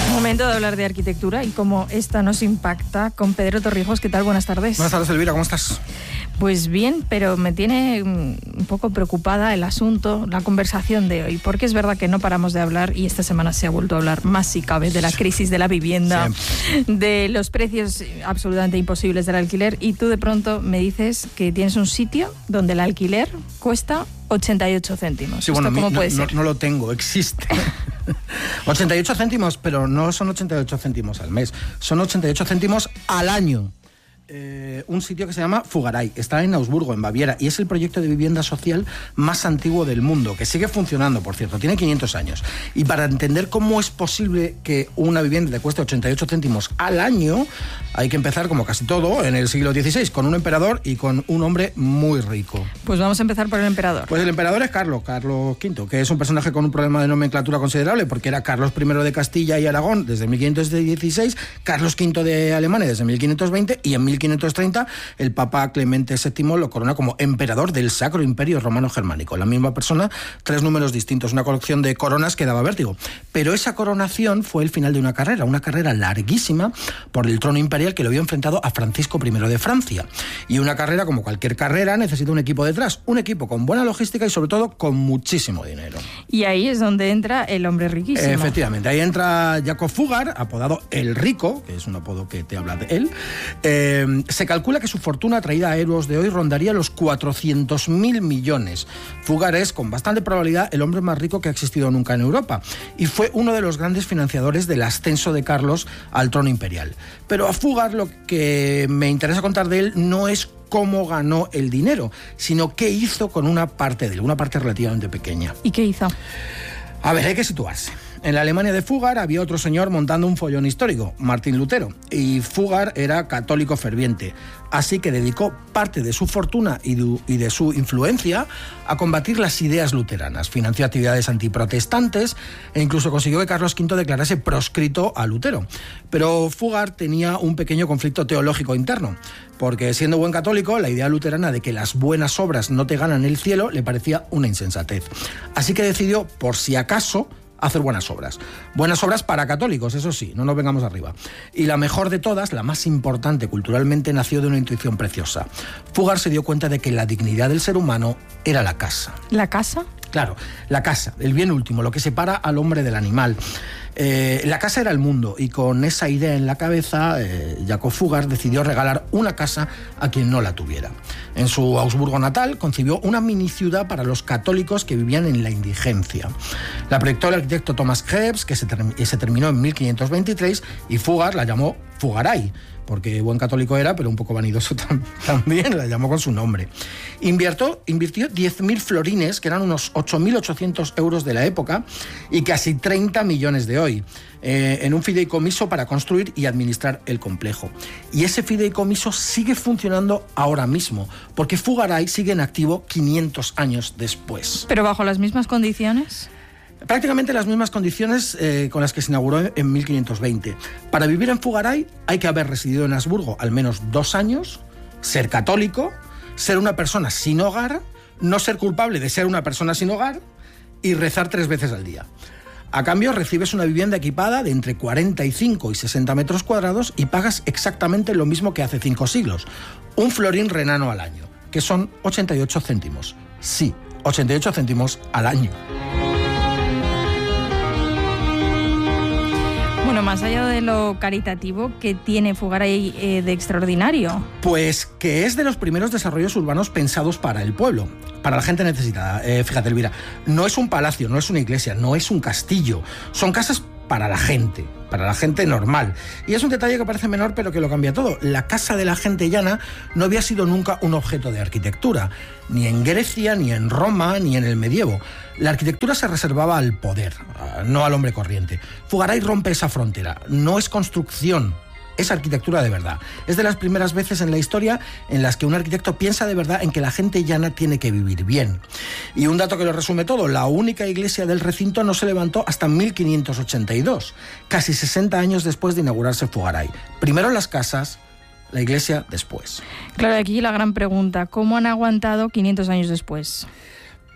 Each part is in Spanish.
Momento de hablar de arquitectura y cómo esta nos impacta con Pedro Torrijos. ¿Qué tal? Buenas tardes. Buenas tardes, Elvira, ¿cómo estás? Pues bien, pero me tiene un poco preocupada el asunto, la conversación de hoy, porque es verdad que no paramos de hablar, y esta semana se ha vuelto a hablar más si cabe, de la crisis de la vivienda, de los precios absolutamente imposibles del alquiler, y tú de pronto me dices que tienes un sitio donde el alquiler cuesta 88 céntimos. Sí, bueno, ¿Cómo puede ser? No lo tengo, existe. 88 céntimos, pero no son 88 céntimos al mes, son 88 céntimos al año. Un sitio que se llama Fugaray, está en Augsburgo, en Baviera, y es el proyecto de vivienda social más antiguo del mundo, que sigue funcionando, por cierto, tiene 500 años. Y para entender cómo es posible que una vivienda te cueste 88 céntimos al año, hay que empezar, como casi todo, en el siglo XVI, con un emperador y con un hombre muy rico. Pues vamos a empezar por el emperador. Pues el emperador es Carlos V, que es un personaje con un problema de nomenclatura considerable, porque era Carlos I de Castilla y Aragón desde 1516, Carlos V de Alemania desde 1520, y en 1530 el Papa Clemente VII lo corona como emperador del Sacro Imperio Romano Germánico. La misma persona, 3 números distintos, una colección de coronas que daba vértigo. Pero esa coronación fue el final de una carrera larguísima por el trono imperial que lo había enfrentado a Francisco I de Francia. Y una carrera, como cualquier carrera, necesita un equipo detrás, un equipo con buena logística y sobre todo con muchísimo dinero. Y ahí es donde entra el hombre riquísimo. Efectivamente, ahí entra Jacob Fugger, apodado El Rico, que es un apodo que te habla de él. Se calcula que su fortuna traída a euros de hoy rondaría los 400.000 millones. Fugger es, con bastante probabilidad, el hombre más rico que ha existido nunca en Europa, y fue uno de los grandes financiadores del ascenso de Carlos al trono imperial. Pero a Fugger lo que me interesa contar de él no es cómo ganó el dinero, sino qué hizo con una parte de él, una parte relativamente pequeña. ¿Y qué hizo? A ver, hay que situarse. En la Alemania de Fugger había otro señor montando un follón histórico, Martín Lutero, y Fugger era católico ferviente, así que dedicó parte de su fortuna y de su influencia a combatir las ideas luteranas. Financió actividades antiprotestantes e incluso consiguió que Carlos V declarase proscrito a Lutero. Pero Fugger tenía un pequeño conflicto teológico interno, porque siendo buen católico, la idea luterana de que las buenas obras no te ganan el cielo le parecía una insensatez. Así que decidió, por si acaso, hacer buenas obras. Buenas obras para católicos, eso sí, no nos vengamos arriba. Y la mejor de todas, la más importante culturalmente, nació de una intuición preciosa. Fugger se dio cuenta de que la dignidad del ser humano era la casa. ¿La casa? Claro, la casa, el bien último, lo que separa al hombre del animal. La casa era el mundo, y con esa idea en la cabeza, Jacob Fugger decidió regalar una casa a quien no la tuviera. En su Augsburgo natal concibió una mini ciudad para los católicos que vivían en la indigencia. La proyectó el arquitecto Thomas Krebs, que se terminó en 1523, y Fugger la llamó Fugaray, porque buen católico era, pero un poco vanidoso también, la llamó con su nombre. Invirtió 10.000 florines, que eran unos 8.800 euros de la época, y casi 30 millones de hoy, en un fideicomiso para construir y administrar el complejo. Y ese fideicomiso sigue funcionando ahora mismo, porque Fugaray sigue en activo 500 años después. ¿Pero bajo las mismas condiciones? Prácticamente las mismas condiciones con las que se inauguró en 1520. Para vivir en Fugaray hay que haber residido en Augsburgo al menos 2 años, ser católico, ser una persona sin hogar, no ser culpable de ser una persona sin hogar y rezar 3 veces al día. A cambio, recibes una vivienda equipada de entre 45 y 60 metros cuadrados y pagas exactamente lo mismo que hace 5 siglos, un florín renano al año, que son 88 céntimos. Sí, 88 céntimos al año. Bueno, más allá de lo caritativo, ¿qué tiene Fugaray de extraordinario? Pues que es de los primeros desarrollos urbanos pensados para el pueblo, para la gente necesitada. Fíjate, Elvira, no es un palacio, no es una iglesia, no es un castillo, son casas para la gente normal. Y es un detalle que parece menor, pero que lo cambia todo. La casa de la gente llana no había sido nunca un objeto de arquitectura, ni en Grecia, ni en Roma, ni en el medievo. La arquitectura se reservaba al poder, no al hombre corriente. Fugaray rompe esa frontera. No es construcción, es arquitectura de verdad. Es de las primeras veces en la historia en las que un arquitecto piensa de verdad en que la gente llana tiene que vivir bien. Y un dato que lo resume todo: la única iglesia del recinto no se levantó hasta 1582, casi 60 años después de inaugurarse Fugaray. Primero las casas, la iglesia después. Claro, aquí la gran pregunta: ¿cómo han aguantado 500 años después?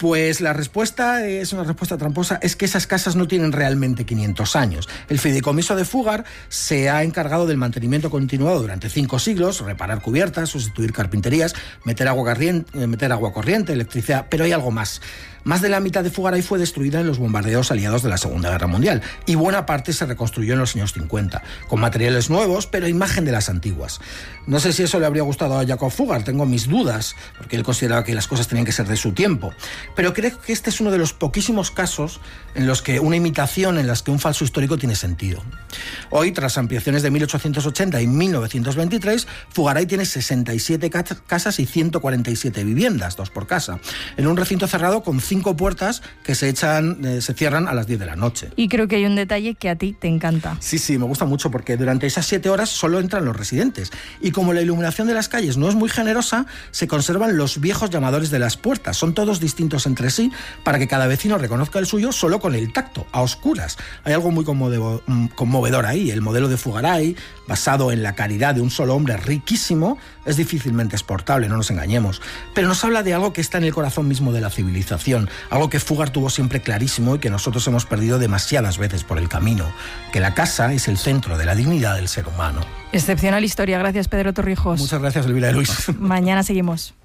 Pues la respuesta es una respuesta tramposa, es que esas casas no tienen realmente 500 años. El fideicomiso de Fúgar se ha encargado del mantenimiento continuado durante 5 siglos, reparar cubiertas, sustituir carpinterías, meter agua corriente, electricidad, pero hay algo más. Más de la mitad de Fugaray fue destruida en los bombardeos aliados de la Segunda Guerra Mundial y buena parte se reconstruyó en los años 50, con materiales nuevos, pero imagen de las antiguas. No sé si eso le habría gustado a Jacob Fugard, tengo mis dudas, porque él consideraba que las cosas tenían que ser de su tiempo. Pero creo que este es uno de los poquísimos casos en los que una imitación, en las que un falso histórico tiene sentido. Hoy, tras ampliaciones de 1880 y 1923, Fugaray tiene 67 casas y 147 viviendas, 2 por casa, en un recinto cerrado con 5 puertas que se cierran a las 10 de la noche. Y creo que hay un detalle que a ti te encanta. Sí, me gusta mucho porque durante esas 7 horas solo entran los residentes. Y como la iluminación de las calles no es muy generosa, se conservan los viejos llamadores de las puertas. Son todos distintos entre sí para que cada vecino reconozca el suyo solo con el tacto, a oscuras. Hay algo muy conmovedor ahí. El modelo de Fugaray, basado en la caridad de un solo hombre riquísimo, es difícilmente exportable, no nos engañemos. Pero nos habla de algo que está en el corazón mismo de la civilización, algo que Fugard tuvo siempre clarísimo y que nosotros hemos perdido demasiadas veces por el camino, que la casa es el centro de la dignidad del ser humano. Excepcional historia, gracias Pedro Torrijos. Muchas gracias, Elvira de Luis. Mañana seguimos.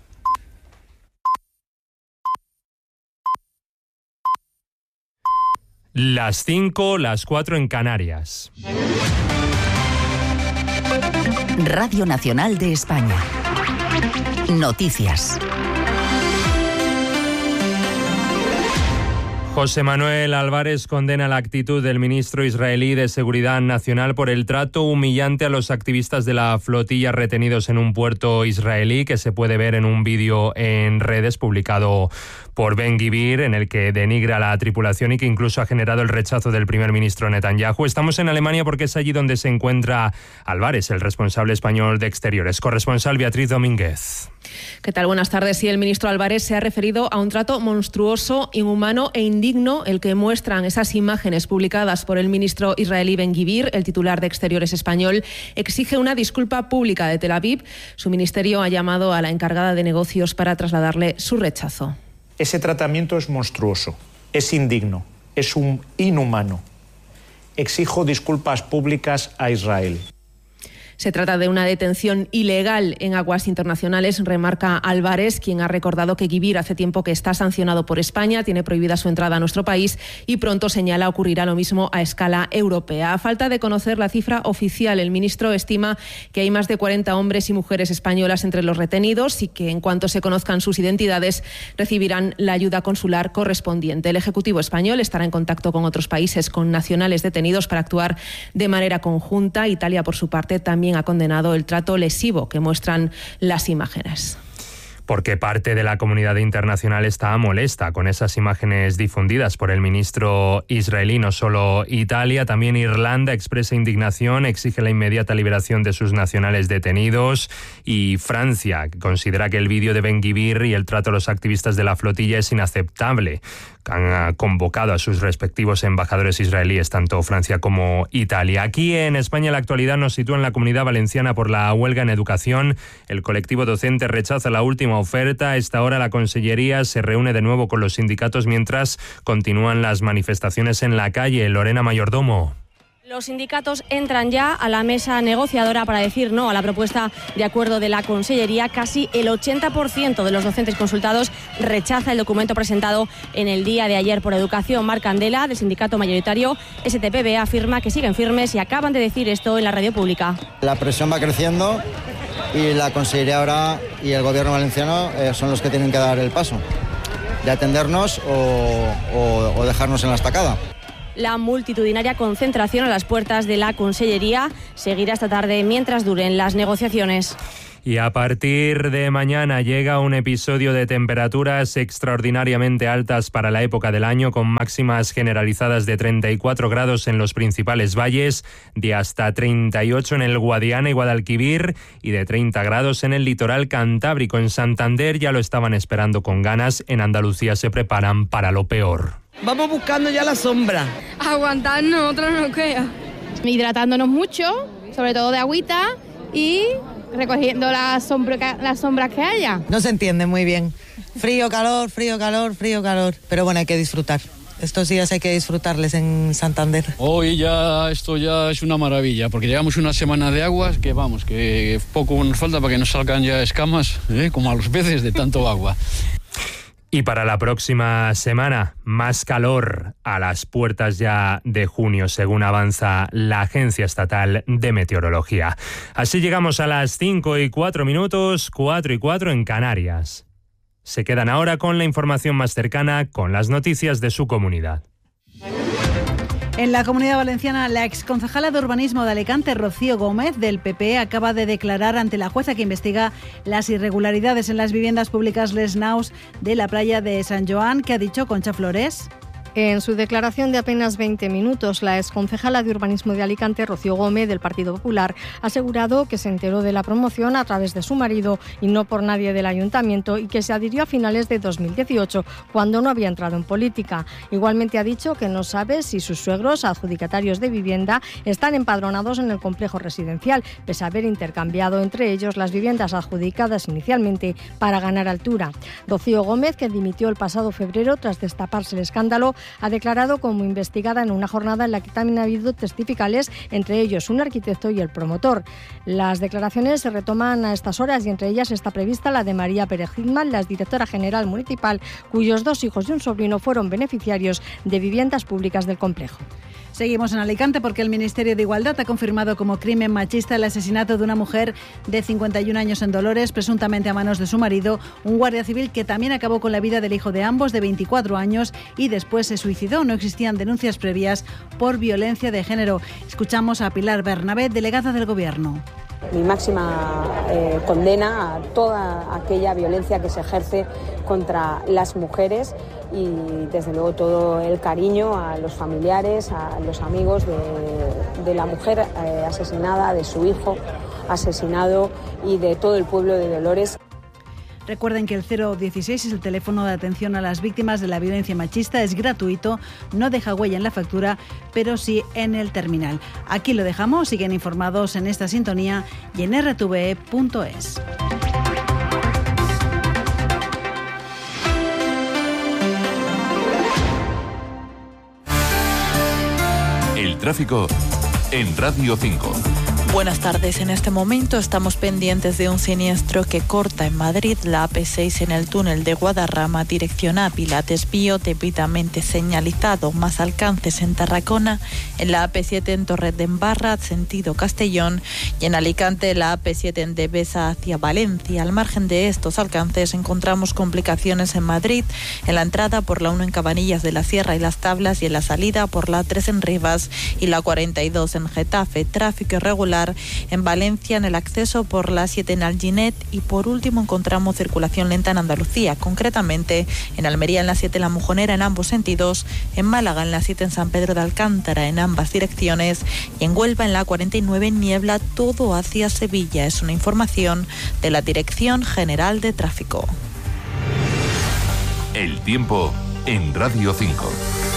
Las 5, las 4 en Canarias. Radio Nacional de España. Noticias. José Manuel Álvarez condena la actitud del ministro israelí de Seguridad Nacional por el trato humillante a los activistas de la flotilla retenidos en un puerto israelí, que se puede ver en un vídeo en redes publicado por Ben-Gvir, en el que denigra a la tripulación y que incluso ha generado el rechazo del primer ministro Netanyahu. Estamos en Alemania porque es allí donde se encuentra Álvarez, el responsable español de Exteriores. Corresponsal Beatriz Domínguez. ¿Qué tal? Buenas tardes. Sí, el ministro Álvarez se ha referido a un trato monstruoso, inhumano e indigno, el que muestran esas imágenes publicadas por el ministro israelí Ben-Gvir. El titular de Exteriores español exige una disculpa pública de Tel Aviv. Su ministerio ha llamado a la encargada de negocios para trasladarle su rechazo. Ese tratamiento es monstruoso, es indigno, es inhumano. Exijo disculpas públicas a Israel. Se trata de una detención ilegal en aguas internacionales, remarca Álvarez, quien ha recordado que Gvir hace tiempo que está sancionado por España, tiene prohibida su entrada a nuestro país y pronto señala ocurrirá lo mismo a escala europea. A falta de conocer la cifra oficial, el ministro estima que hay más de 40 hombres y mujeres españolas entre los retenidos y que en cuanto se conozcan sus identidades recibirán la ayuda consular correspondiente. El Ejecutivo español estará en contacto con otros países con nacionales detenidos para actuar de manera conjunta. Italia, por su parte, también ha condenado el trato lesivo que muestran las imágenes. Porque parte de la comunidad internacional está molesta con esas imágenes difundidas por el ministro israelí. No solo Italia, también Irlanda expresa indignación, exige la inmediata liberación de sus nacionales detenidos, y Francia considera que el vídeo de Ben-Gvir y el trato a los activistas de la flotilla es inaceptable. Han convocado a sus respectivos embajadores israelíes, tanto Francia como Italia. Aquí en España la actualidad nos sitúa en la Comunidad Valenciana por la huelga en educación. El colectivo docente rechaza la última oferta. A esta hora la Consellería se reúne de nuevo con los sindicatos mientras continúan las manifestaciones en la calle. Lorena Mayordomo. Los sindicatos entran ya a la mesa negociadora para decir no a la propuesta de acuerdo de la Consellería. Casi el 80% de los docentes consultados rechaza el documento presentado en el día de ayer por Educación. Marc Candela, del sindicato mayoritario STPB, afirma que siguen firmes y acaban de decir esto en la radio pública. La presión va creciendo y la Consellería ahora y el Gobierno valenciano son los que tienen que dar el paso de atendernos o dejarnos en la estacada. La multitudinaria concentración a las puertas de la Consellería seguirá esta tarde mientras duren las negociaciones. Y a partir de mañana llega un episodio de temperaturas extraordinariamente altas para la época del año, con máximas generalizadas de 34 grados en los principales valles, de hasta 38 en el Guadiana y Guadalquivir y de 30 grados en el litoral cantábrico. En Santander ya lo estaban esperando con ganas, en Andalucía se preparan para lo peor. Vamos buscando ya la sombra. Aguantarnos, otro no queda. Hidratándonos mucho, sobre todo de agüita, y recogiendo las sombras que haya. No se entiende muy bien. Frío, calor, frío, calor, frío, calor. Pero bueno, hay que disfrutar. Estos días hay que disfrutarles en Santander. Hoy ya esto ya es una maravilla, porque llevamos una semana de aguas que vamos, que poco nos falta para que nos salgan ya escamas, como a los peces de tanto agua. Y para la próxima semana, más calor a las puertas ya de junio, según avanza la Agencia Estatal de Meteorología. Así llegamos a las 5:04, 4:04 en Canarias. Se quedan ahora con la información más cercana, con las noticias de su comunidad. En la Comunidad Valenciana, la exconcejala de Urbanismo de Alicante, Rocío Gómez, del PP, acaba de declarar ante la jueza que investiga las irregularidades en las viviendas públicas Les Naus de la playa de San Joan. ¿Qué ha dicho Concha Flores? En su declaración de apenas 20 minutos, la exconcejala de Urbanismo de Alicante, Rocío Gómez, del Partido Popular, ha asegurado que se enteró de la promoción a través de su marido y no por nadie del ayuntamiento, y que se adhirió a finales de 2018, cuando no había entrado en política. Igualmente ha dicho que no sabe si sus suegros, adjudicatarios de vivienda, están empadronados en el complejo residencial, pese a haber intercambiado entre ellos las viviendas adjudicadas inicialmente para ganar altura. Rocío Gómez, que dimitió el pasado febrero tras destaparse el escándalo, ha declarado como investigada en una jornada en la que también ha habido testificales, entre ellos un arquitecto y el promotor. Las declaraciones se retoman a estas horas y entre ellas está prevista la de María Pérez Hitman, la directora general municipal, cuyos 2 hijos y un sobrino fueron beneficiarios de viviendas públicas del complejo. Seguimos en Alicante porque el Ministerio de Igualdad ha confirmado como crimen machista el asesinato de una mujer de 51 años en Dolores, presuntamente a manos de su marido, un guardia civil que también acabó con la vida del hijo de ambos, de 24 años, y después se suicidó. No existían denuncias previas por violencia de género. Escuchamos a Pilar Bernabé, delegada del Gobierno. Mi máxima condena a toda aquella violencia que se ejerce contra las mujeres y desde luego todo el cariño a los familiares, a los amigos de la mujer asesinada, de su hijo asesinado y de todo el pueblo de Dolores. Recuerden que el 016 es el teléfono de atención a las víctimas de la violencia machista. Es gratuito, no deja huella en la factura, pero sí en el terminal. Aquí lo dejamos, siguen informados en esta sintonía y en rtve.es. El tráfico en Radio 5. Buenas tardes. En este momento estamos pendientes de un siniestro que corta en Madrid la AP6 en el túnel de Guadarrama, dirección Ávila, desvío debidamente señalizado, más alcances en Tarragona, en la AP7 en Torredembarra, sentido Castellón, y en Alicante la AP7 en Devesa hacia Valencia. Al margen de estos alcances encontramos complicaciones en Madrid, en la entrada por la 1 en Cabanillas de la Sierra y Las Tablas, y en la salida por la 3 en Rivas y la 42 en Getafe. Tráfico irregular en Valencia en el acceso por la 7 en Alginet, y por último encontramos circulación lenta en Andalucía, concretamente en Almería en la 7 en La Mojonera en ambos sentidos, en Málaga en la 7 en San Pedro de Alcántara en ambas direcciones, y en Huelva en la 49 en Niebla, todo hacia Sevilla. Es una información de la Dirección General de Tráfico. El tiempo en Radio 5.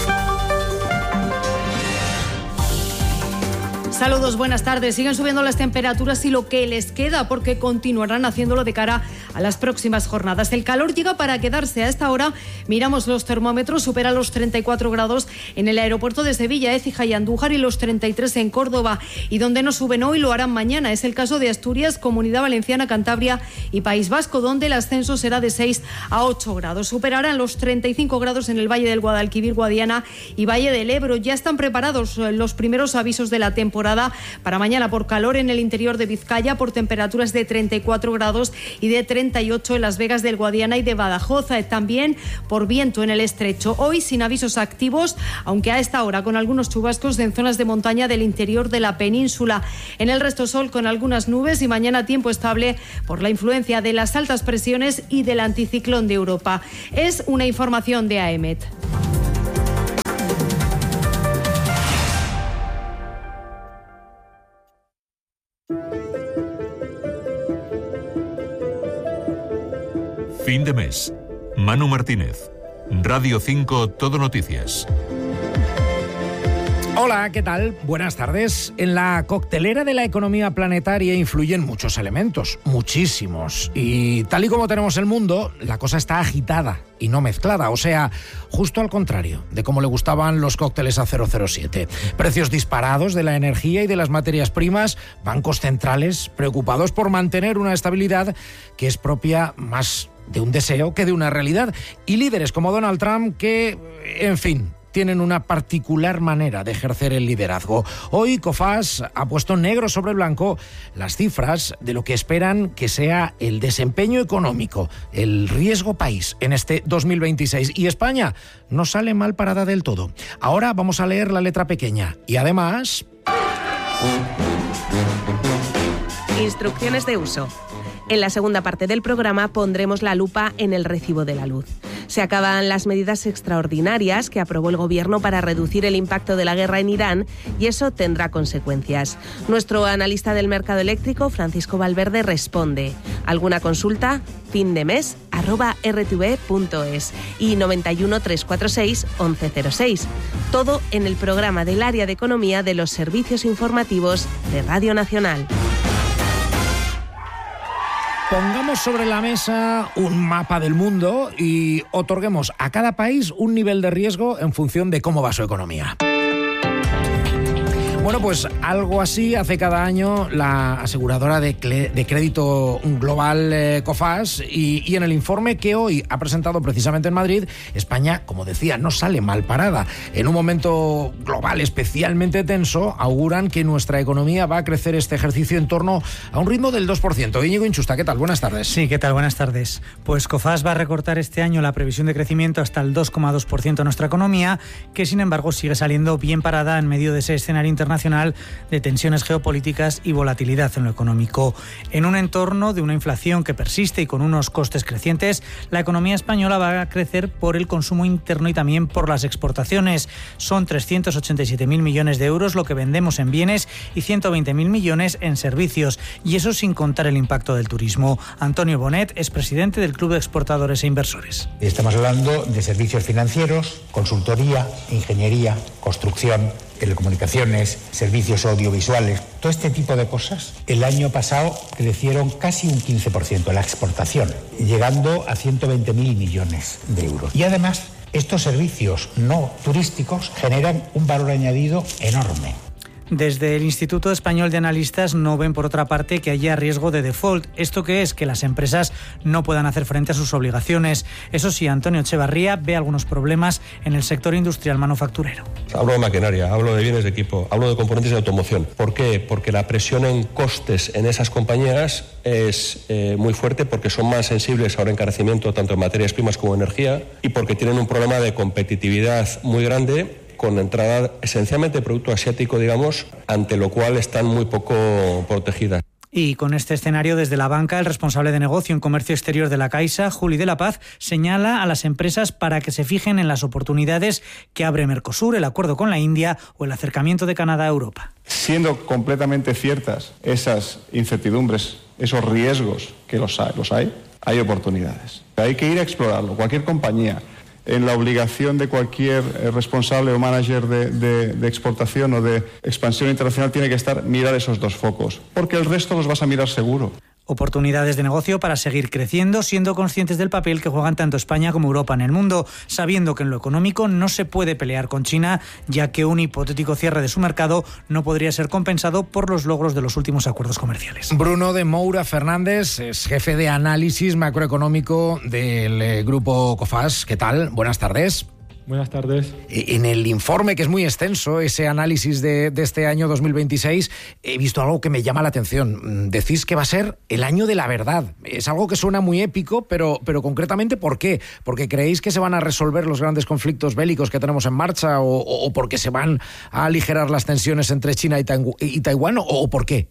Saludos, buenas tardes. Siguen subiendo las temperaturas y lo que les queda, porque continuarán haciéndolo de cara a las próximas jornadas. El calor llega para quedarse. A esta hora miramos los termómetros, supera los 34 grados en el aeropuerto de Sevilla, Écija y Andújar, y los 33 en Córdoba. Y donde no suben hoy lo harán mañana. Es el caso de Asturias, Comunidad Valenciana, Cantabria y País Vasco, donde el ascenso será de 6 a 8 grados. Superarán los 35 grados en el Valle del Guadalquivir, Guadiana y Valle del Ebro. Ya están preparados los primeros avisos de la temporada para mañana por calor en el interior de Vizcaya, por temperaturas de 34 grados y de 38 en Las Vegas del Guadiana y de Badajoz, también por viento en el estrecho. Hoy sin avisos activos, aunque a esta hora con algunos chubascos en zonas de montaña del interior de la península. En el resto sol con algunas nubes, y mañana tiempo estable por la influencia de las altas presiones y del anticiclón de Europa. Es una información de AEMET. Fin de mes. Manu Martínez. Radio 5 Todo Noticias. Hola, ¿qué tal? Buenas tardes. En la coctelera de la economía planetaria influyen muchos elementos, muchísimos. Y tal y como tenemos el mundo, la cosa está agitada y no mezclada. O sea, justo al contrario de como le gustaban los cócteles a 007. Precios disparados de la energía y de las materias primas, bancos centrales preocupados por mantener una estabilidad que es propia más de un deseo que de una realidad. Y líderes como Donald Trump que, en fin, tienen una particular manera de ejercer el liderazgo. Hoy COFAS ha puesto negro sobre blanco las cifras de lo que esperan que sea el desempeño económico, el riesgo país en este 2026. Y España no sale mal parada del todo. Ahora vamos a leer la letra pequeña y además... Instrucciones de uso. En la segunda parte del programa pondremos la lupa en el recibo de la luz. Se acaban las medidas extraordinarias que aprobó el Gobierno para reducir el impacto de la guerra en Irán y eso tendrá consecuencias. Nuestro analista del mercado eléctrico, Francisco Valverde, responde. ¿Alguna consulta? findemes@rtv.es y 91 346 1106. Todo en el programa del área de economía de los servicios informativos de Radio Nacional. Pongamos sobre la mesa un mapa del mundo y otorguemos a cada país un nivel de riesgo en función de cómo va su economía. Bueno, pues algo así hace cada año la aseguradora de crédito global COFAS y en el informe que hoy ha presentado precisamente en Madrid, España, como decía, no sale mal parada. En un momento global especialmente tenso, auguran que nuestra economía va a crecer este ejercicio en torno a un ritmo del 2%. Íñigo Inchusta, ¿qué tal? Buenas tardes. Sí, ¿qué tal? Buenas tardes. Pues COFAS va a recortar este año la previsión de crecimiento hasta el 2,2% de nuestra economía, que sin embargo sigue saliendo bien parada en medio de ese escenario internacional de tensiones geopolíticas y volatilidad en lo económico. En un entorno de una inflación que persiste y con unos costes crecientes, la economía española va a crecer por el consumo interno y también por las exportaciones. Son 387.000 millones de euros lo que vendemos en bienes y 120.000 millones en servicios, y eso sin contar el impacto del turismo. Antonio Bonet es presidente del Club de Exportadores e Inversores. Estamos hablando de servicios financieros, consultoría, ingeniería, construcción, telecomunicaciones, servicios audiovisuales, todo este tipo de cosas. El año pasado crecieron casi un 15% la exportación, llegando a 120.000 millones de euros. Y además, estos servicios no turísticos generan un valor añadido enorme. Desde el Instituto Español de Analistas no ven, por otra parte, que haya riesgo de default. ¿Esto qué es? Que las empresas no puedan hacer frente a sus obligaciones. Eso sí, Antonio Echevarría ve algunos problemas en el sector industrial manufacturero. Hablo de maquinaria, hablo de bienes de equipo, hablo de componentes de automoción. ¿Por qué? Porque la presión en costes en esas compañías es muy fuerte, porque son más sensibles ahora encarecimiento tanto en materias primas como en energía, y porque tienen un problema de competitividad muy grande, con entrada esencialmente de producto asiático, digamos, ante lo cual están muy poco protegidas. Y con este escenario, desde la banca, el responsable de negocio en comercio exterior de la Caixa, Juli de la Paz, señala a las empresas para que se fijen en las oportunidades que abre Mercosur, el acuerdo con la India o el acercamiento de Canadá a Europa. Siendo completamente ciertas esas incertidumbres, esos riesgos que los hay oportunidades. Hay que ir a explorarlo. Cualquier compañía, en la obligación de cualquier responsable o manager de exportación o de expansión internacional tiene que estar mirar esos dos focos, porque el resto los vas a mirar seguro. Oportunidades de negocio para seguir creciendo, siendo conscientes del papel que juegan tanto España como Europa en el mundo, sabiendo que en lo económico no se puede pelear con China, ya que un hipotético cierre de su mercado no podría ser compensado por los logros de los últimos acuerdos comerciales. Bruno de Moura Fernández es jefe de análisis macroeconómico del grupo COFAS. ¿Qué tal? Buenas tardes. Buenas tardes. En el informe, que es muy extenso, ese análisis de este año 2026, he visto algo que me llama la atención. Decís que va a ser el año de la verdad. Es algo que suena muy épico, pero concretamente, ¿por qué? ¿Porque creéis que se van a resolver los grandes conflictos bélicos que tenemos en marcha o porque se van a aligerar las tensiones entre China y Taiwán o por qué?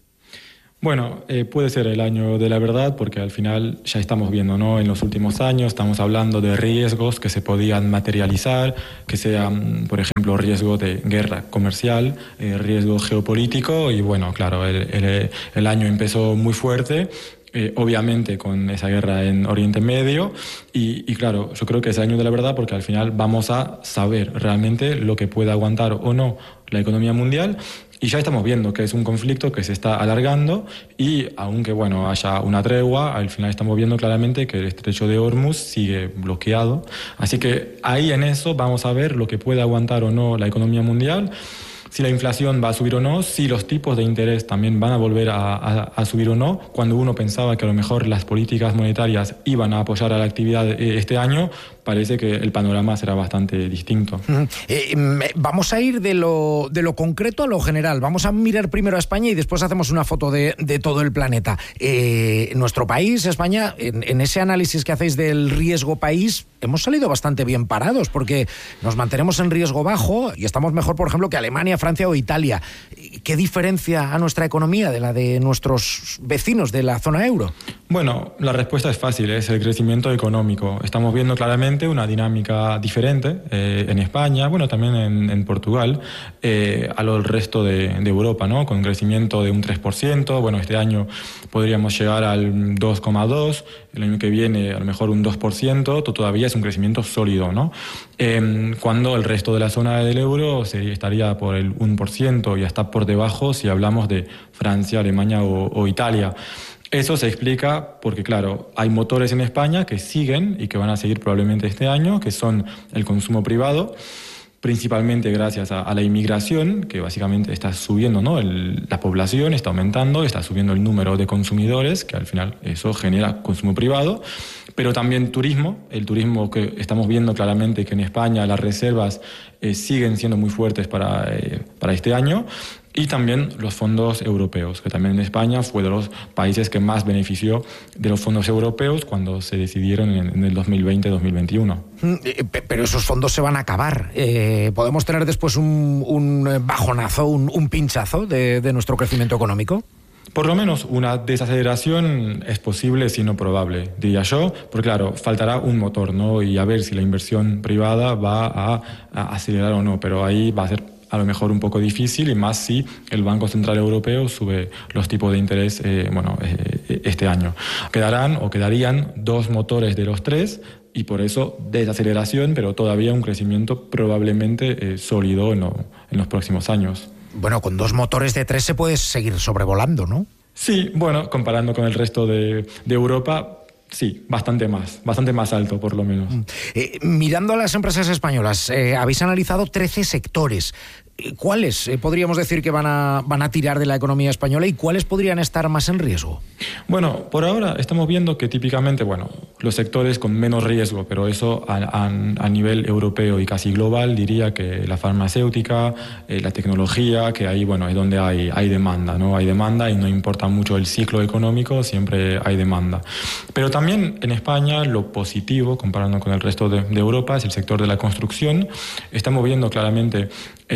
Bueno, puede ser el año de la verdad porque al final ya estamos viendo, ¿no? En los últimos años estamos hablando de riesgos que se podían materializar, que sean, por ejemplo, riesgo de guerra comercial, riesgo geopolítico y bueno, claro, el año empezó muy fuerte obviamente con esa guerra en Oriente Medio y claro, yo creo que es el año de la verdad porque al final vamos a saber realmente lo que puede aguantar o no la economía mundial. Y ya estamos viendo que es un conflicto que se está alargando y aunque bueno haya una tregua, al final estamos viendo claramente que el estrecho de Hormuz sigue bloqueado. Así que ahí en eso vamos a ver lo que puede aguantar o no la economía mundial, si la inflación va a subir o no, si los tipos de interés también van a volver a subir o no. Cuando uno pensaba que a lo mejor las políticas monetarias iban a apoyar a la actividad este año, parece que el panorama será bastante distinto. Vamos a ir de lo concreto a lo general. Vamos a mirar primero a España y después hacemos una foto de todo el planeta. Nuestro país, España, en ese análisis que hacéis del riesgo país, hemos salido bastante bien parados porque nos mantenemos en riesgo bajo y estamos mejor, por ejemplo, que Alemania, Francia o Italia. ¿Qué diferencia a nuestra economía de la de nuestros vecinos de la zona euro? Bueno, la respuesta es fácil, es el crecimiento económico. Estamos viendo claramente una dinámica diferente en España, bueno, también en Portugal, a lo del resto de Europa, ¿no? Con un crecimiento de un 3%, bueno, este año podríamos llegar al 2,2%, el año que viene a lo mejor un 2%, todavía es un crecimiento sólido, ¿no? Cuando el resto de la zona del euro estaría por el 1% y hasta por debajo si hablamos de Francia, Alemania o Italia. Eso se explica porque, claro, hay motores en España que siguen y que van a seguir probablemente este año, que son el consumo privado, principalmente gracias a la inmigración, que básicamente está subiendo, ¿no? La población está aumentando, está subiendo el número de consumidores, que al final eso genera consumo privado, pero también turismo, el turismo que estamos viendo claramente que en España las reservas siguen siendo muy fuertes para este año. Y también los fondos europeos, que también en España fue de los países que más benefició de los fondos europeos cuando se decidieron en el 2020-2021. Pero esos fondos se van a acabar. ¿Podemos tener después un bajonazo, un pinchazo de nuestro crecimiento económico? Por lo menos una desaceleración es posible, si no probable, diría yo, porque claro, faltará un motor, ¿no? Y a ver si la inversión privada va a acelerar o no, pero ahí va a ser a lo mejor un poco difícil y más si el Banco Central Europeo sube los tipos de interés este año. Quedarían dos motores de los tres y por eso desaceleración, pero todavía un crecimiento probablemente sólido en los próximos años. Bueno, con dos motores de tres se puede seguir sobrevolando, ¿no? Sí, bueno, comparando con el resto de Europa, sí, bastante más alto por lo menos. Mirando a las empresas españolas, habéis analizado 13 sectores. ¿Cuáles podríamos decir que van a tirar de la economía española y cuáles podrían estar más en riesgo? Bueno, por ahora estamos viendo que típicamente, los sectores con menos riesgo, pero eso a nivel europeo y casi global, diría que la farmacéutica, la tecnología, que ahí, es donde hay demanda, ¿no? Hay demanda y no importa mucho el ciclo económico, siempre hay demanda. Pero también en España lo positivo, comparando con el resto de Europa, es el sector de la construcción. Estamos viendo claramente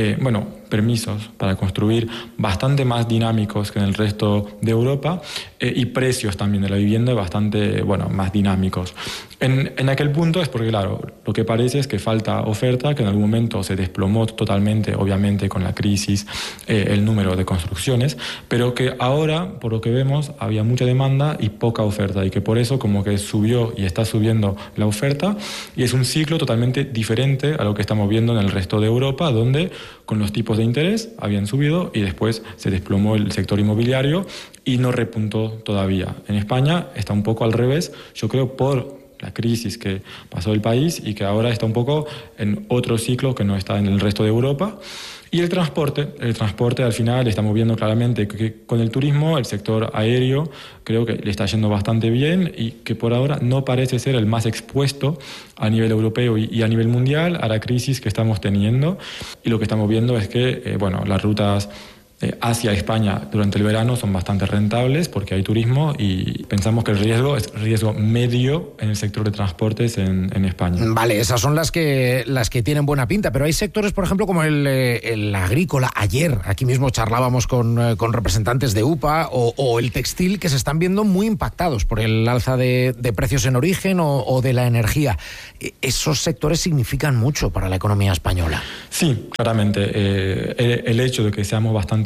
permisos para construir bastante más dinámicos que en el resto de Europa y precios también de la vivienda bastante más dinámicos. En aquel punto es porque, claro, lo que parece es que falta oferta, que en algún momento se desplomó totalmente, obviamente con la crisis, el número de construcciones, pero que ahora, por lo que vemos, había mucha demanda y poca oferta y que por eso como que subió y está subiendo la oferta y es un ciclo totalmente diferente a lo que estamos viendo en el resto de Europa, donde con los tipos de interés habían subido y después se desplomó el sector inmobiliario y no repuntó todavía. En España está un poco al revés, yo creo, por la crisis que pasó el país y que ahora está un poco en otro ciclo que no está en el resto de Europa. Y el transporte al final estamos viendo claramente que con el turismo, el sector aéreo, creo que le está yendo bastante bien y que por ahora no parece ser el más expuesto a nivel europeo y a nivel mundial a la crisis que estamos teniendo. Y lo que estamos viendo es que las rutas hacia España durante el verano son bastante rentables porque hay turismo y pensamos que el riesgo es riesgo medio en el sector de transportes en España. Vale, esas son las que tienen buena pinta, pero hay sectores, por ejemplo, como el agrícola. Ayer aquí mismo charlábamos con representantes de UPA o el textil, que se están viendo muy impactados por el alza de precios en origen o de la energía. Esos sectores significan mucho para la economía española. Sí, claramente. El hecho de que seamos bastante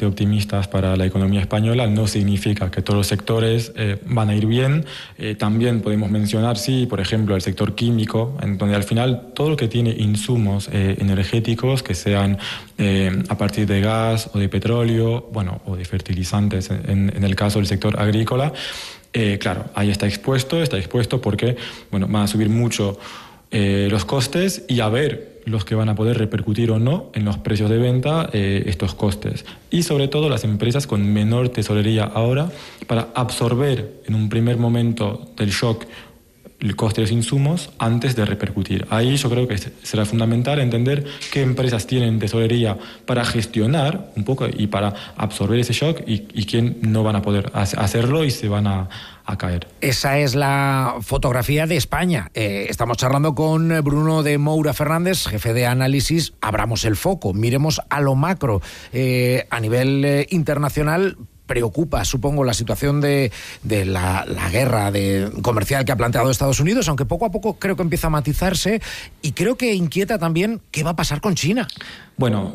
bastante optimistas para la economía española. No significa que todos los sectores van a ir bien. También podemos mencionar, sí, por ejemplo, el sector químico, en donde al final todo lo que tiene insumos energéticos, que sean a partir de gas o de petróleo, bueno, o de fertilizantes, en el caso del sector agrícola, claro, ahí está expuesto porque, bueno, van a subir mucho los costes y a ver los que van a poder repercutir o no en los precios de venta estos costes. Y sobre todo las empresas con menor tesorería ahora para absorber en un primer momento del shock el coste de los insumos antes de repercutir. Ahí yo creo que será fundamental entender qué empresas tienen tesorería para gestionar un poco y para absorber ese shock y quién no van a poder hacerlo y se van a caer. Esa es la fotografía de España. Estamos charlando con Bruno de Moura Fernández, jefe de análisis. Abramos el foco, miremos a lo macro. A nivel internacional, preocupa, supongo, la situación de la guerra comercial que ha planteado Estados Unidos, aunque poco a poco creo que empieza a matizarse, y creo que inquieta también qué va a pasar con China. Bueno,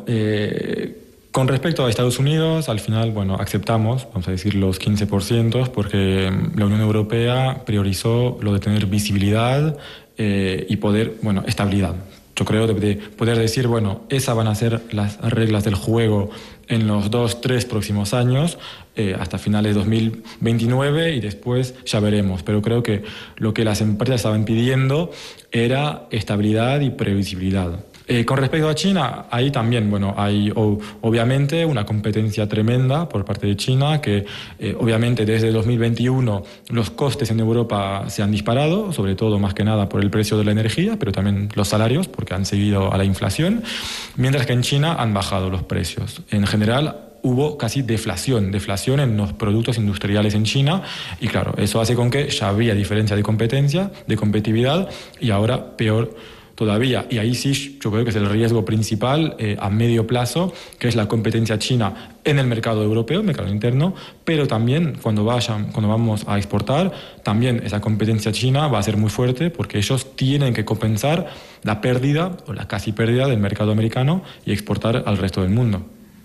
con respecto a Estados Unidos, al final, bueno, aceptamos, vamos a decir, los 15%, porque la Unión Europea priorizó lo de tener visibilidad y poder, bueno, estabilidad. Yo creo de poder decir, bueno, esas van a ser las reglas del juego en los 2-3 próximos años, hasta finales de 2029, y después ya veremos. Pero creo que lo que las empresas estaban pidiendo era estabilidad y previsibilidad. Con respecto a China, ahí también, bueno, hay obviamente una competencia tremenda por parte de China, que obviamente desde 2021 los costes en Europa se han disparado, sobre todo más que nada por el precio de la energía, pero también los salarios, porque han seguido a la inflación, mientras que en China han bajado los precios. En general, hubo casi deflación en los productos industriales en China, y claro, eso hace con que ya había diferencia de competencia, de competitividad, y ahora peor todavía. Y ahí sí, yo creo que es el riesgo principal a medio plazo, que es la competencia china en el mercado europeo, mercado interno, pero también cuando vamos a exportar, también esa competencia china va a ser muy fuerte, porque ellos tienen que compensar la pérdida o la casi pérdida del mercado americano y exportar al resto del mundo.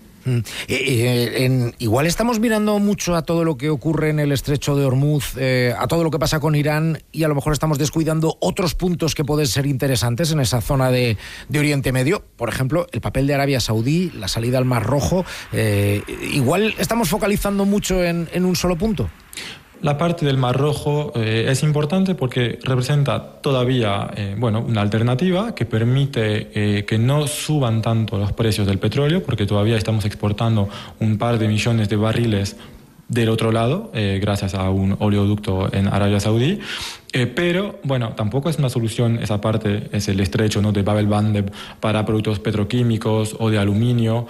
Igual estamos mirando mucho a todo lo que ocurre en el estrecho de Hormuz, a todo lo que pasa con Irán, y a lo mejor estamos descuidando otros puntos que pueden ser interesantes en esa zona de Oriente Medio. Por ejemplo, el papel de Arabia Saudí, la salida al Mar Rojo. Igual estamos focalizando mucho en un solo punto. La parte del Mar Rojo es importante porque representa todavía una alternativa que permite que no suban tanto los precios del petróleo, porque todavía estamos exportando un par de millones de barriles del otro lado, gracias a un oleoducto en Arabia Saudí. Pero, bueno, tampoco es una solución esa parte, es el estrecho, ¿no?, de Bab el-Mandeb para productos petroquímicos o de aluminio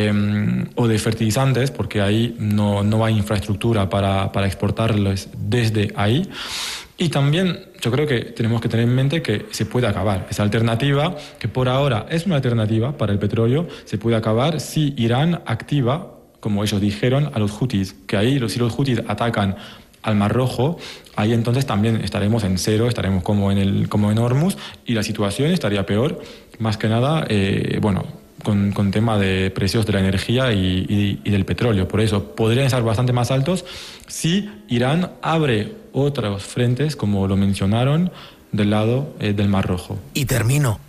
o de fertilizantes, porque ahí no hay infraestructura para exportarlos desde ahí. Y también yo creo que tenemos que tener en mente que se puede acabar. Esa alternativa, que por ahora es una alternativa para el petróleo, se puede acabar si Irán activa, como ellos dijeron, a los Houthis, que ahí si los Houthis atacan al Mar Rojo, ahí entonces también estaremos en cero, estaremos como en Hormuz, y la situación estaría peor, más que nada, con tema de precios de la energía y del petróleo. Por eso podrían estar bastante más altos si Irán abre otros frentes, como lo mencionaron, del lado del Mar Rojo. Y termino.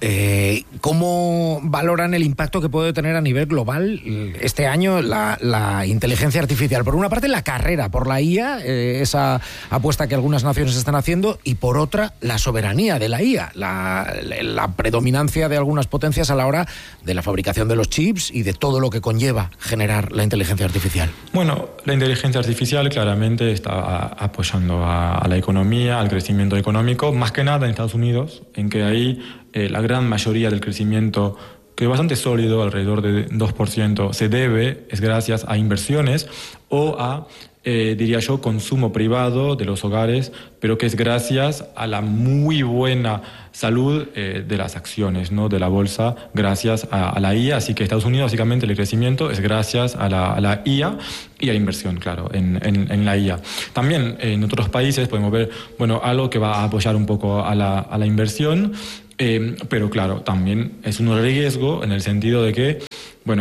¿Cómo valoran el impacto que puede tener a nivel global este año la inteligencia artificial? Por una parte, la carrera por la IA, esa apuesta que algunas naciones están haciendo, y por otra, la soberanía de la IA, la predominancia de algunas potencias a la hora de la fabricación de los chips y de todo lo que conlleva generar la inteligencia artificial. Bueno, la inteligencia artificial claramente está apoyando a la economía, al crecimiento económico, más que nada en Estados Unidos, en que ahí la gran mayoría del crecimiento, que es bastante sólido, alrededor de 2%, es gracias a inversiones o a, diría yo, consumo privado de los hogares, pero que es gracias a la muy buena salud de las acciones, ¿no?, de la bolsa, gracias a la IA. Así que Estados Unidos, básicamente, el crecimiento es gracias a la IA y a la inversión, claro, en la IA. También en otros países podemos ver, algo que va a apoyar un poco a la inversión, pero claro, también es un riesgo en el sentido de que,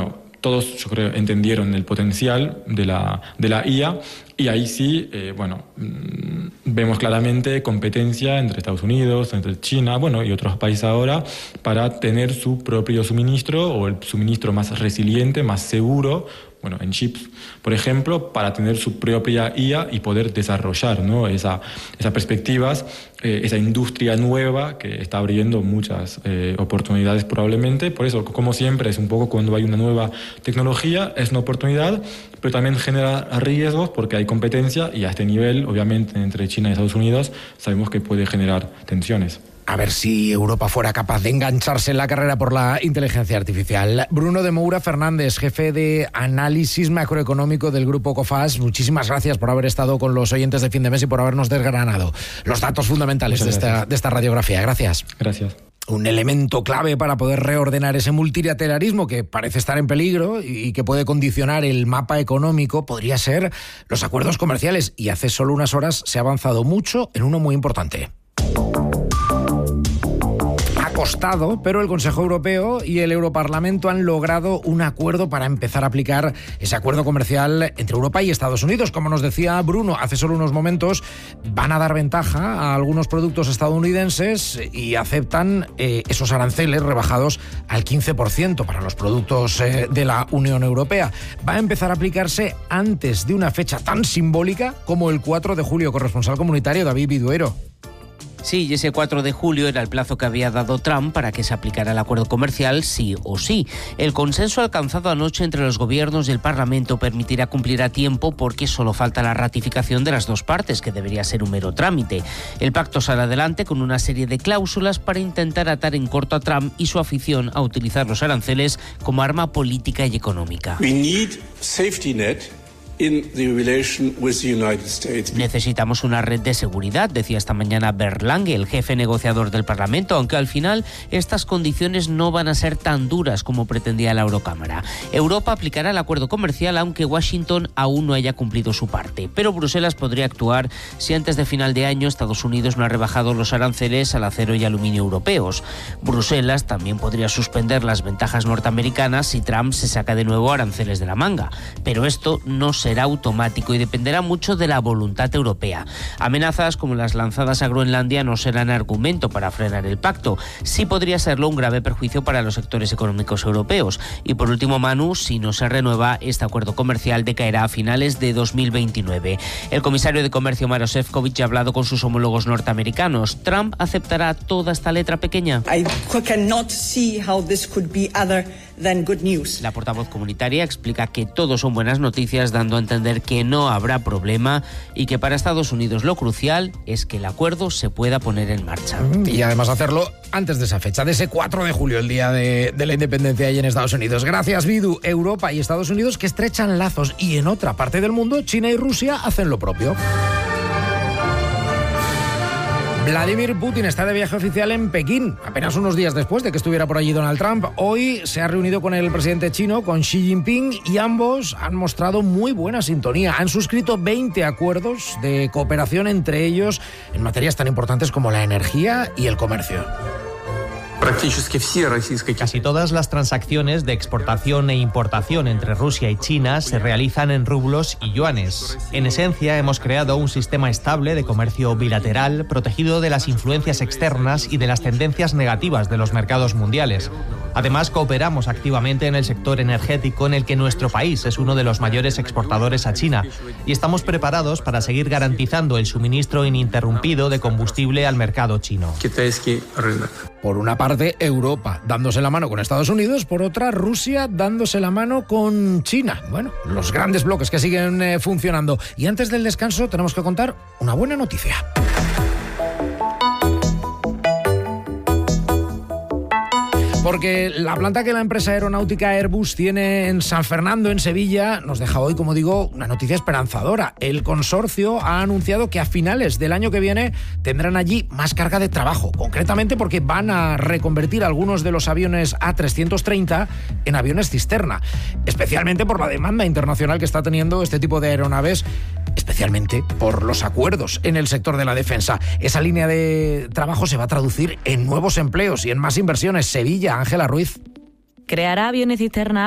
todos, yo creo, entendieron el potencial de la IA, y ahí sí, vemos claramente competencia entre Estados Unidos, entre China, y otros países ahora, para tener su propio suministro, o el suministro más resiliente, más seguro, en chips, por ejemplo, para tener su propia IA y poder desarrollar, ¿no?, esas perspectivas, esa industria nueva que está abriendo muchas oportunidades probablemente. Por eso, como siempre, es un poco cuando hay una nueva tecnología, es una oportunidad, pero también genera riesgos porque hay competencia, y a este nivel, obviamente, entre China y Estados Unidos, sabemos que puede generar tensiones. A ver si Europa fuera capaz de engancharse en la carrera por la inteligencia artificial. Bruno de Moura Fernández, jefe de análisis macroeconómico del Grupo Cofas, muchísimas gracias por haber estado con los oyentes de Fin de Mes y por habernos desgranado los datos fundamentales de esta radiografía. Gracias. Gracias. Un elemento clave para poder reordenar ese multilateralismo que parece estar en peligro y que puede condicionar el mapa económico podría ser los acuerdos comerciales. Y hace solo unas horas se ha avanzado mucho en uno muy importante. Costado, pero el Consejo Europeo y el Europarlamento han logrado un acuerdo para empezar a aplicar ese acuerdo comercial entre Europa y Estados Unidos. Como nos decía Bruno hace solo unos momentos, van a dar ventaja a algunos productos estadounidenses y aceptan esos aranceles rebajados al 15% para los productos de la Unión Europea. Va a empezar a aplicarse antes de una fecha tan simbólica como el 4 de julio. Corresponsal comunitario David Viduero. Sí, y ese 4 de julio era el plazo que había dado Trump para que se aplicara el acuerdo comercial sí o sí. El consenso alcanzado anoche entre los gobiernos y el Parlamento permitirá cumplir a tiempo porque solo falta la ratificación de las dos partes, que debería ser un mero trámite. El pacto sale adelante con una serie de cláusulas para intentar atar en corto a Trump y su afición a utilizar los aranceles como arma política y económica. We need safety net in the relation with the United States. Necesitamos una red de seguridad, decía esta mañana Bernd Lange, el jefe negociador del Parlamento, aunque al final estas condiciones no van a ser tan duras como pretendía la Eurocámara. Europa aplicará el acuerdo comercial aunque Washington aún no haya cumplido su parte, pero Bruselas podría actuar si antes de final de año Estados Unidos no ha rebajado los aranceles al acero y aluminio europeos. Bruselas también podría suspender las ventajas norteamericanas si Trump se saca de nuevo aranceles de la manga, pero esto no será automático y dependerá mucho de la voluntad europea. Amenazas como las lanzadas a Groenlandia no serán argumento para frenar el pacto. Sí podría serlo un grave perjuicio para los sectores económicos europeos. Y por último, Manu, si no se renueva, este acuerdo comercial decaerá a finales de 2029. El comisario de Comercio, Maroš Šefčovič, ya ha hablado con sus homólogos norteamericanos. ¿Trump aceptará toda esta letra pequeña? I cannot see how this could be other than good news. La portavoz comunitaria explica que todo son buenas noticias, dando a entender que no habrá problema y que para Estados Unidos lo crucial es que el acuerdo se pueda poner en marcha. Y además hacerlo antes de esa fecha, de ese 4 de julio, el día de la independencia allí en Estados Unidos. Gracias, Vidu. Europa y Estados Unidos que estrechan lazos, y en otra parte del mundo, China y Rusia hacen lo propio. Vladimir Putin está de viaje oficial en Pekín, apenas unos días después de que estuviera por allí Donald Trump. Hoy se ha reunido con el presidente chino, con Xi Jinping, y ambos han mostrado muy buena sintonía. Han suscrito 20 acuerdos de cooperación entre ellos en materias tan importantes como la energía y el comercio. Casi todas las transacciones de exportación e importación entre Rusia y China se realizan en rublos y yuanes. En esencia, hemos creado un sistema estable de comercio bilateral, protegido de las influencias externas y de las tendencias negativas de los mercados mundiales. Además, cooperamos activamente en el sector energético, en el que nuestro país es uno de los mayores exportadores a China, y estamos preparados para seguir garantizando el suministro ininterrumpido de combustible al mercado chino. Por una parte, Europa dándose la mano con Estados Unidos, por otra, Rusia dándose la mano con China. Bueno, los grandes bloques que siguen funcionando. Y antes del descanso tenemos que contar una buena noticia. Porque la planta que la empresa aeronáutica Airbus tiene en San Fernando, en Sevilla, nos deja hoy, como digo, una noticia esperanzadora. El consorcio ha anunciado que a finales del año que viene tendrán allí más carga de trabajo. Concretamente porque van a reconvertir algunos de los aviones A330 en aviones cisterna. Especialmente por la demanda internacional que está teniendo este tipo de aeronaves, especialmente por los acuerdos en el sector de la defensa. Esa línea de trabajo se va a traducir en nuevos empleos y en más inversiones. Sevilla, Ángela Ruiz. Creará aviones cisterna